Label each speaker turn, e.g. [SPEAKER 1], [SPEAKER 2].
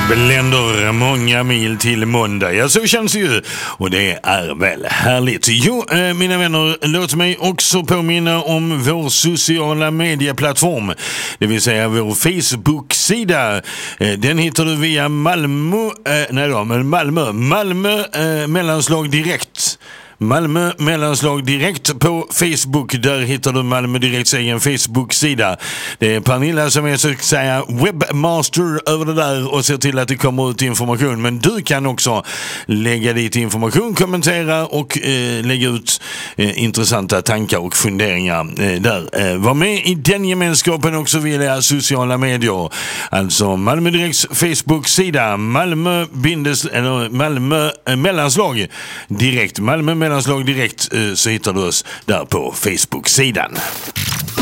[SPEAKER 1] Bländer många mil till måndag. Ja, så känns det ju. Och det är väl härligt. Jo, mina vänner, låt mig också påminna om vår sociala medieplattform. Det vill säga vår Facebook-sida. Den hittar du via Malmö mellanslag direkt. Malmö mellanslag direkt på Facebook. Där hittar du Malmö Direkts egen Facebook-sida. Det är Pernilla som är så att säga webbmaster över det där och ser till att det kommer ut information. Men du kan också lägga dit information, kommentera och lägga ut intressanta tankar och funderingar där. Var med i den gemenskapen också via sociala medier. Alltså Malmö Direkts Facebook-sida. Malmö mellanslag direkt. Malmö mellanslag direkt, så hittar du oss där på Facebook-sidan.